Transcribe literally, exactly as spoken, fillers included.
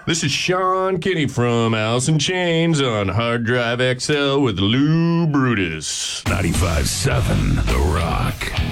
This is Sean Kinney from Alice in Chains on Hard Drive X L with Lou Brutus. ninety-five seven The Rock.